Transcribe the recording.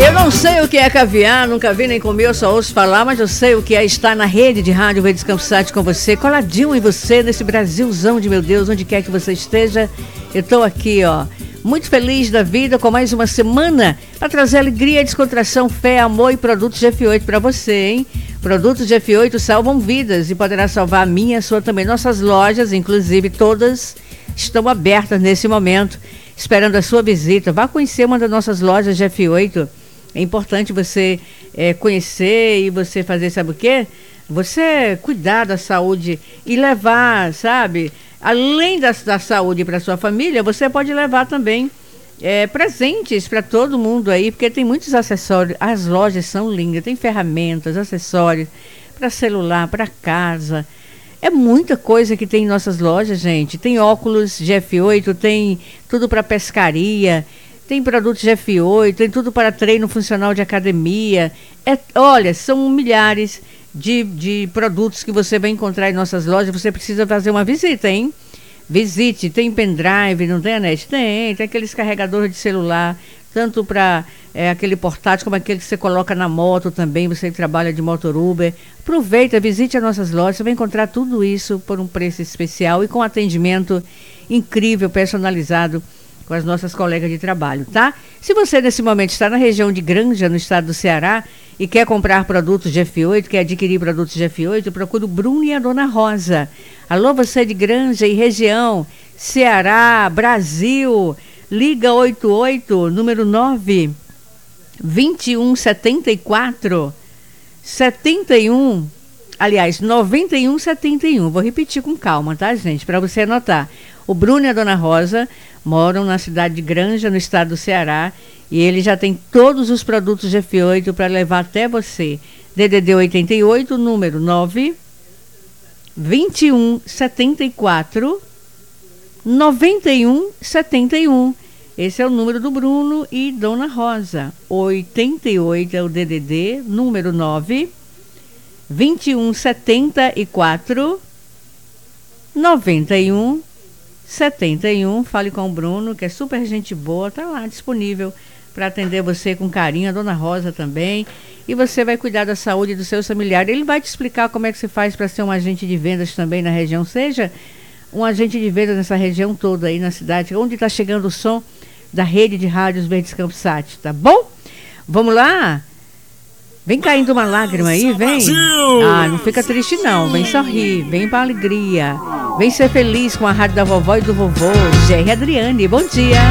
Eu não sei o que é caviar, nunca vi nem comi, eu só ouço falar, mas eu sei o que é estar na rede de rádio Verdes Campos Sat com você, coladinho em você, nesse Brasilzão de meu Deus, onde quer que você esteja. Eu tô aqui, ó, muito feliz da vida, com mais uma semana para trazer alegria, descontração, fé, amor e produtos F8 para você, hein? Produtos de F8 salvam vidas e poderá salvar a minha, a sua também. Nossas lojas, inclusive todas, estão abertas nesse momento, esperando a sua visita. Vá conhecer uma das nossas lojas de F8. É importante você conhecer e você fazer, sabe o quê? Você cuidar da saúde e levar, sabe? Além da saúde para sua família, você pode levar também presentes para todo mundo aí, porque tem muitos acessórios. As lojas são lindas, tem ferramentas, acessórios para celular, para casa. É muita coisa que tem em nossas lojas, gente. Tem óculos de F8, tem tudo para pescaria, tem produtos de F8, tem tudo para treino funcional de academia. Olha, são milhares de produtos que você vai encontrar em nossas lojas. Você precisa fazer uma visita, hein? Visite, tem pendrive, não tem, Anete? Tem aqueles carregadores de celular, tanto para aquele portátil como aquele que você coloca na moto também, você que trabalha de motor Uber. Aproveita, visite as nossas lojas, você vai encontrar tudo isso por um preço especial e com atendimento incrível, personalizado com as nossas colegas de trabalho, tá? Se você nesse momento está na região de Granja, no estado do Ceará, e quer comprar produtos de F8, quer adquirir produtos de F8, procure o Bruno e a Dona Rosa. Alô, você de Granja e região, Ceará, Brasil, liga 88, número 9, 2174 71, aliás, 9171. Vou repetir com calma, tá, gente? Para você anotar. O Bruno e a Dona Rosa moram na cidade de Granja, no estado do Ceará, e ele já tem todos os produtos de F8 para levar até você. DDD 88, número 9 2174 9171. Esse é o número do Bruno e Dona Rosa. 88 é o DDD, número 9 2174 9171. Fale com o Bruno, que é super gente boa, tá lá disponível para atender você com carinho, a Dona Rosa também, e você vai cuidar da saúde dos seus familiares. Ele vai te explicar como é que você faz para ser um agente de vendas também na região, seja um agente de vendas nessa região toda aí na cidade, onde está chegando o som da rede de rádios Verdes Campos Sat, tá bom? Vamos lá? Vem caindo uma lágrima aí, vem. Ah, não fica triste não, vem sorrir, vem pra alegria. Vem ser feliz com a rádio da vovó e do vovô. G.R. Adriane, bom dia.